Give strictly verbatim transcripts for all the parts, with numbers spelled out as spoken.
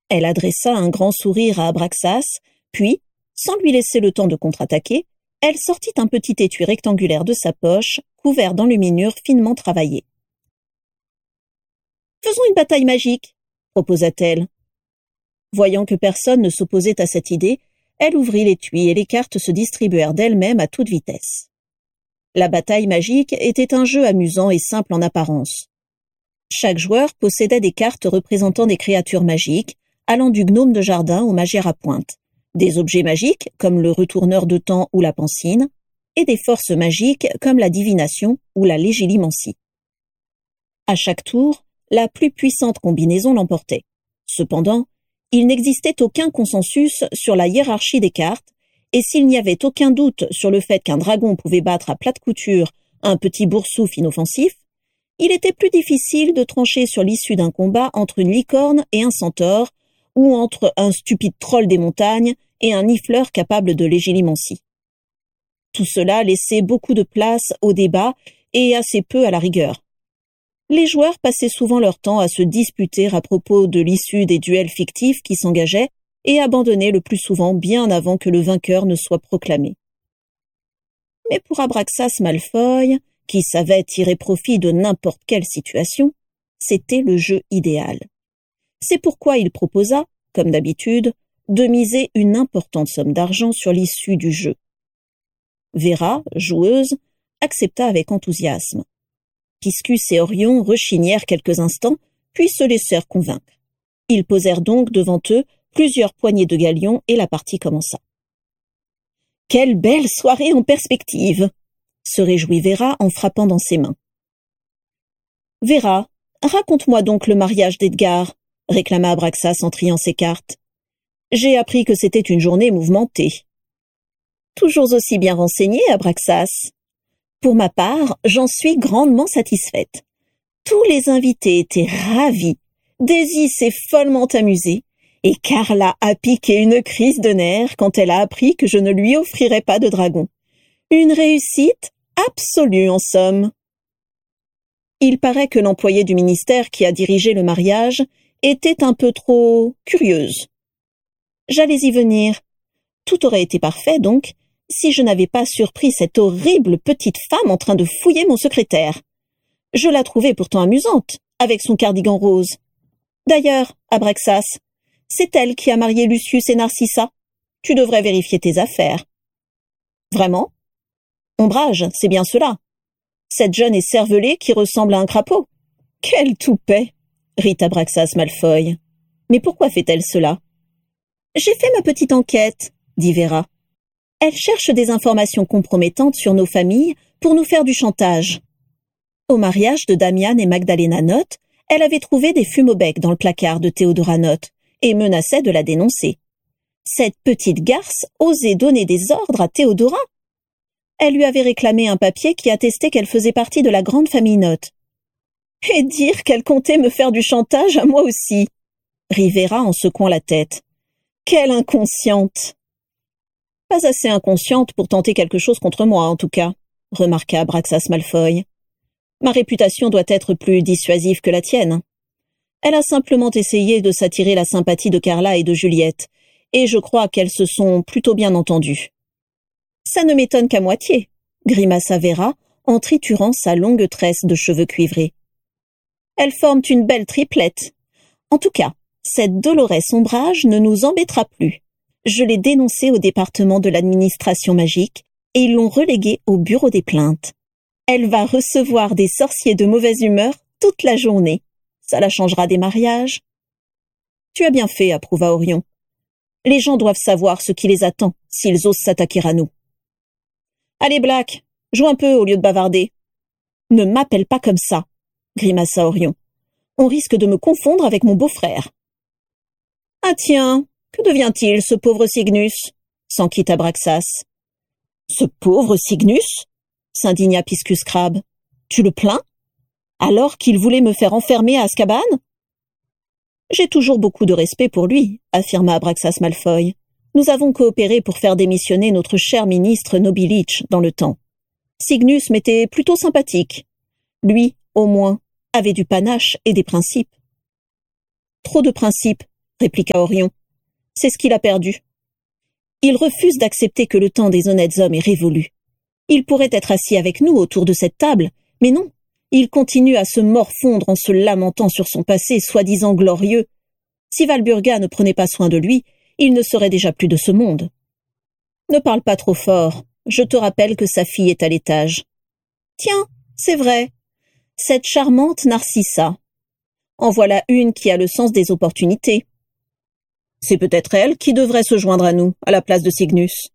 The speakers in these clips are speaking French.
Elle adressa un grand sourire à Abraxas, puis, sans lui laisser le temps de contre-attaquer, elle sortit un petit étui rectangulaire de sa poche, couvert d'enluminure finement travaillée. « Faisons une bataille magique », proposa-t-elle. Voyant que personne ne s'opposait à cette idée, elle ouvrit l'étui et les cartes se distribuèrent d'elles-mêmes à toute vitesse. La bataille magique était un jeu amusant et simple en apparence. Chaque joueur possédait des cartes représentant des créatures magiques, allant du gnome de jardin au magère à pointe, des objets magiques comme le retourneur de temps ou la pancine, et des forces magiques comme la divination ou la légilimancie. À chaque tour, la plus puissante combinaison l'emportait. Cependant, il n'existait aucun consensus sur la hiérarchie des cartes, et s'il n'y avait aucun doute sur le fait qu'un dragon pouvait battre à plate couture un petit boursouf inoffensif, il était plus difficile de trancher sur l'issue d'un combat entre une licorne et un centaure, ou entre un stupide troll des montagnes et un nifleur capable de légilimancie. Tout cela laissait beaucoup de place au débat et assez peu à la rigueur. Les joueurs passaient souvent leur temps à se disputer à propos de l'issue des duels fictifs qui s'engageaient et abandonnaient le plus souvent bien avant que le vainqueur ne soit proclamé. Mais pour Abraxas Malfoy, qui savait tirer profit de n'importe quelle situation, c'était le jeu idéal. C'est pourquoi il proposa, comme d'habitude, de miser une importante somme d'argent sur l'issue du jeu. Vera, joueuse, accepta avec enthousiasme. Piscus et Orion rechignèrent quelques instants, puis se laissèrent convaincre. Ils posèrent donc devant eux plusieurs poignées de galions et la partie commença. « Quelle belle soirée en perspective !» se réjouit Vera en frappant dans ses mains. « Vera, raconte-moi donc le mariage d'Edgar » réclama Abraxas en triant ses cartes. « J'ai appris que c'était une journée mouvementée. »« Toujours aussi bien renseigné, Abraxas. Pour ma part, j'en suis grandement satisfaite. Tous les invités étaient ravis, Daisy s'est follement amusée, et Carla a piqué une crise de nerfs quand elle a appris que je ne lui offrirais pas de dragon. Une réussite absolue, en somme. Il paraît que l'employée du ministère qui a dirigé le mariage était un peu trop curieuse. J'allais y venir. Tout aurait été parfait, donc, si je n'avais pas surpris cette horrible petite femme en train de fouiller mon secrétaire. Je la trouvais pourtant amusante, avec son cardigan rose. D'ailleurs, Abraxas, c'est elle qui a marié Lucius et Narcissa. Tu devrais vérifier tes affaires. Vraiment? Ombrage, c'est bien cela. Cette jeune écervelée qui ressemble à un crapaud. Quel toupet! Rit Abraxas Malfoy. Mais pourquoi fait-elle cela? J'ai fait ma petite enquête, dit Vera. Elle cherche des informations compromettantes sur nos familles pour nous faire du chantage. Au mariage de Damian et Magdalena Notte, elle avait trouvé des fumes au bec dans le placard de Théodora Notte et menaçait de la dénoncer. Cette petite garce osait donner des ordres à Théodora. Elle lui avait réclamé un papier qui attestait qu'elle faisait partie de la grande famille Notte. Et dire qu'elle comptait me faire du chantage à moi aussi, rit Vera en secouant la tête. Quelle inconsciente! Pas assez inconsciente pour tenter quelque chose contre moi, en tout cas, remarqua Abraxas Malfoy. Ma réputation doit être plus dissuasive que la tienne. Elle a simplement essayé de s'attirer la sympathie de Carla et de Juliette, et je crois qu'elles se sont plutôt bien entendues. Ça ne m'étonne qu'à moitié, grimaça Vera en triturant sa longue tresse de cheveux cuivrés. Elles forment une belle triplette. En tout cas, cette Dolores Ombrage ne nous embêtera plus. Je l'ai dénoncée au département de l'administration magique et ils l'ont reléguée au bureau des plaintes. Elle va recevoir des sorciers de mauvaise humeur toute la journée. Ça la changera des mariages. Tu as bien fait, approuva Orion. Les gens doivent savoir ce qui les attend s'ils osent s'attaquer à nous. Allez, Black, joue un peu au lieu de bavarder. Ne m'appelle pas comme ça, grimaça Orion. On risque de me confondre avec mon beau-frère. Ah tiens, que devient-il, ce pauvre Cygnus? S'enquit Abraxas. Ce pauvre Cygnus? S'indigna Piscus Crabbe. Tu le plains? Alors qu'il voulait me faire enfermer à Azkaban? J'ai toujours beaucoup de respect pour lui, affirma Abraxas Malfoy. Nous avons coopéré pour faire démissionner notre cher ministre Nobilich dans le temps. Cygnus m'était plutôt sympathique. Lui, au moins, avait du panache et des principes. Trop de principes, répliqua Orion. C'est ce qu'il a perdu. Il refuse d'accepter que le temps des honnêtes hommes est révolu. Il pourrait être assis avec nous autour de cette table, mais non, il continue à se morfondre en se lamentant sur son passé soi-disant glorieux. Si Valburga ne prenait pas soin de lui, il ne serait déjà plus de ce monde. Ne parle pas trop fort, je te rappelle que sa fille est à l'étage. Tiens, c'est vrai, cette charmante Narcissa. En voilà une qui a le sens des opportunités. C'est peut-être elle qui devrait se joindre à nous, à la place de Cygnus.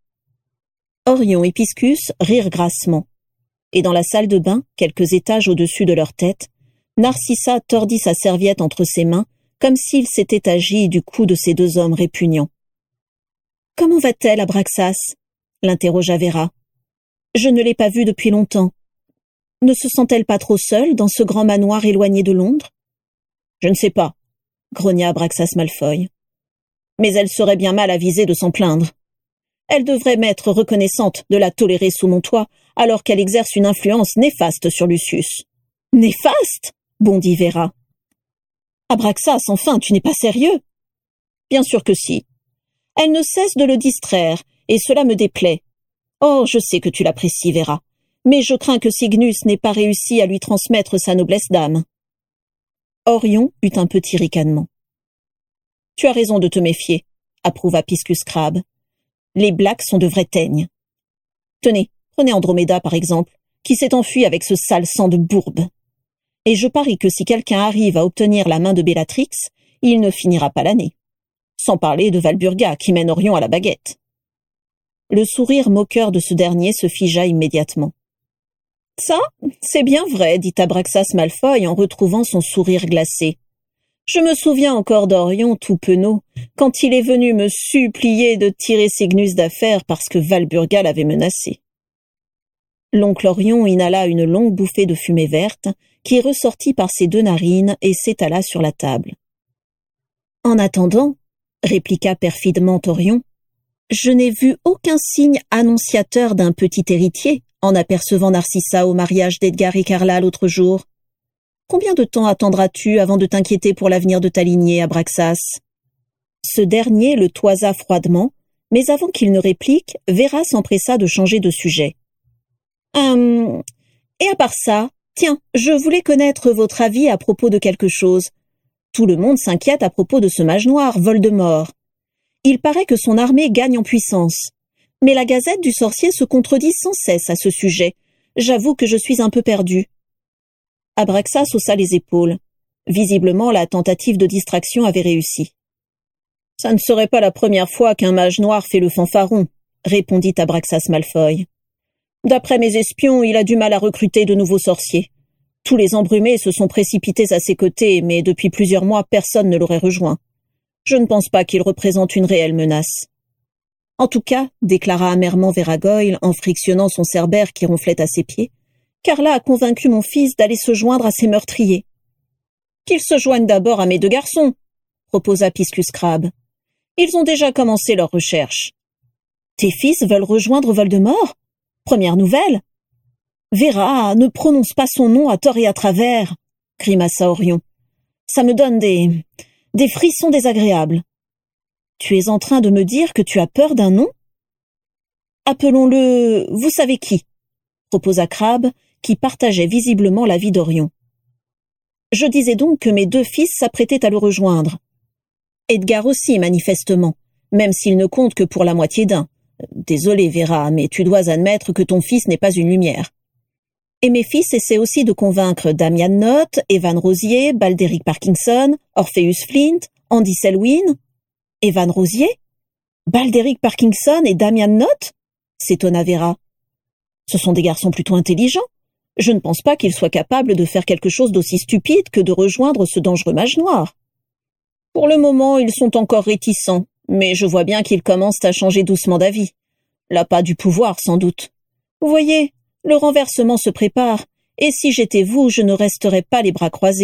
Orion et Piscus rirent grassement. Et dans la salle de bain, quelques étages au-dessus de leur tête, Narcissa tordit sa serviette entre ses mains, comme s'il s'était agi du cou de ces deux hommes répugnants. « Comment va-t-elle, Abraxas » l'interrogea Véra. « Je ne l'ai pas vue depuis longtemps. Ne se sent-elle pas trop seule dans ce grand manoir éloigné de Londres ?»« Je ne sais pas, » grogna Abraxas Malfoy. « Mais elle serait bien mal avisée de s'en plaindre. Elle devrait m'être reconnaissante de la tolérer sous mon toit, alors qu'elle exerce une influence néfaste sur Lucius. »« Néfaste » bondit Véra. « Abraxas, enfin, tu n'es pas sérieux ?»« Bien sûr que si. Elle ne cesse de le distraire, et cela me déplaît. Oh, je sais que tu l'apprécies, Véra, mais je crains que Cygnus n'ait pas réussi à lui transmettre sa noblesse d'âme. » Orion eut un petit ricanement. « Tu as raison de te méfier, » approuva Piscus Crabbe. « Les Blacks sont de vrais teignes. Tenez, prenez Androméda, par exemple, qui s'est enfuie avec ce sale sang de bourbe. Et je parie que si quelqu'un arrive à obtenir la main de Bellatrix, il ne finira pas l'année. Sans parler de Valburga, qui mène Orion à la baguette. » Le sourire moqueur de ce dernier se figea immédiatement. « Ça, c'est bien vrai, » dit Abraxas Malfoy en retrouvant son sourire glacé. « Je me souviens encore d'Orion tout penaud, quand il est venu me supplier de tirer Cygnus d'affaire parce que Valburga l'avait menacé. » L'oncle Orion inhala une longue bouffée de fumée verte, qui ressortit par ses deux narines et s'étala sur la table. « En attendant, » répliqua perfidement Orion, « je n'ai vu aucun signe annonciateur d'un petit héritier en apercevant Narcissa au mariage d'Edgar et Carla l'autre jour. Combien de temps attendras-tu avant de t'inquiéter pour l'avenir de ta lignée, Abraxas ?» Ce dernier le toisa froidement, mais avant qu'il ne réplique, Véra s'empressa de changer de sujet. Hum, et à part ça, tiens, je voulais connaître votre avis à propos de quelque chose. Tout le monde s'inquiète à propos de ce mage noir, Voldemort. Il paraît que son armée gagne en puissance. Mais la Gazette du Sorcier se contredit sans cesse à ce sujet. J'avoue que je suis un peu perdu. Abraxas haussa les épaules. Visiblement, la tentative de distraction avait réussi. « Ça ne serait pas la première fois qu'un mage noir fait le fanfaron, » répondit Abraxas Malfoy. « D'après mes espions, il a du mal à recruter de nouveaux sorciers. Tous les embrumés se sont précipités à ses côtés, mais depuis plusieurs mois, personne ne l'aurait rejoint. Je ne pense pas qu'il représente une réelle menace. » « En tout cas, » déclara amèrement Vera Goyle en frictionnant son cerbère qui ronflait à ses pieds, « Carla a convaincu mon fils d'aller se joindre à ses meurtriers. »« Qu'ils se joignent d'abord à mes deux garçons, » proposa Piscus Crabbe. « Ils ont déjà commencé leurs recherches. »« Tes fils veulent rejoindre Voldemort ? Première nouvelle ?»« Vera, ne prononce pas son nom à tort et à travers, » grimaça Orion. « Ça me donne des... des frissons désagréables. » « Tu es en train de me dire que tu as peur d'un nom ? » ?»« Appelons-le... vous savez qui ?» proposa Crabbe, qui partageait visiblement l'avis d'Orion. « Je disais donc que mes deux fils s'apprêtaient à le rejoindre. Edgar aussi, manifestement, même s'il ne compte que pour la moitié d'un. Désolé, Vera, mais tu dois admettre que ton fils n'est pas une lumière. Et mes fils essaient aussi de convaincre Damian Knott, Evan Rosier, Balderic Parkinson, Orpheus Flint, Andy Selwyn... »« Evan Rosier ? Balderic Parkinson et Damian Knott ? » s'étonna Vera. « Ce sont des garçons plutôt intelligents. Je ne pense pas qu'ils soient capables de faire quelque chose d'aussi stupide que de rejoindre ce dangereux mage noir. Pour le moment, ils sont encore réticents, mais je vois bien qu'ils commencent à changer doucement d'avis. L'appât du pouvoir, sans doute. Vous voyez, le renversement se prépare, et si j'étais vous, je ne resterais pas les bras croisés. »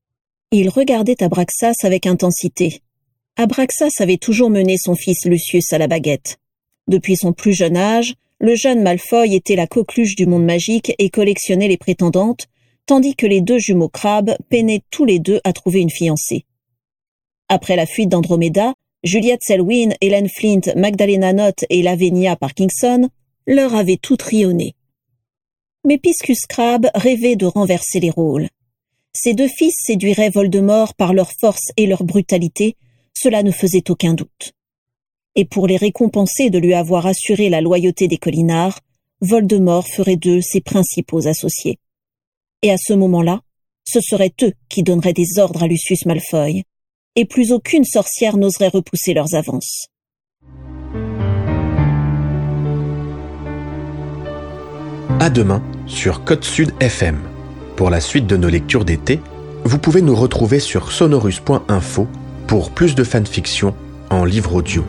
Il regardait Abraxas avec intensité. Abraxas avait toujours mené son fils Lucius à la baguette. Depuis son plus jeune âge, le jeune Malfoy était la coqueluche du monde magique et collectionnait les prétendantes, tandis que les deux jumeaux Crabbe peinaient tous les deux à trouver une fiancée. Après la fuite d'Andromeda, Juliette Selwyn, Helen Flint, Magdalena Nott et Lavinia Parkinson leur avaient tout trionné. Mais Piscus Crabbe rêvait de renverser les rôles. Ses deux fils séduiraient Voldemort par leur force et leur brutalité, cela ne faisait aucun doute. Et pour les récompenser de lui avoir assuré la loyauté des Collinards, Voldemort ferait d'eux ses principaux associés. Et à ce moment-là, ce seraient eux qui donneraient des ordres à Lucius Malfoy, et plus aucune sorcière n'oserait repousser leurs avances. À demain sur Côte Sud F M. Pour la suite de nos lectures d'été, vous pouvez nous retrouver sur sonorus point info pour plus de fanfiction en livre audio.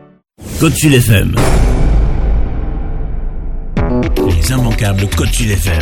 Côte Sud F M. Les immanquables Côte Sud F M.